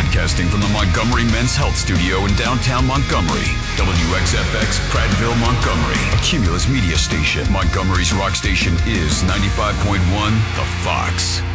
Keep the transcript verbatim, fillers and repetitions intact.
Broadcasting from the Montgomery Men's Health Studio in downtown Montgomery. W X F X, Prattville, Montgomery. A Cumulus media station. Montgomery's rock station is ninety-five point one The Fox.